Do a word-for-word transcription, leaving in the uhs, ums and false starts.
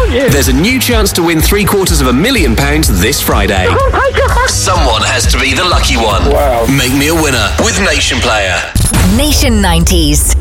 thank you. There's a new chance to win three quarters of a million pounds this Friday. Oh my God. Someone has to be the lucky one. Wow. Make me a winner with Nation Player. Nation nineties.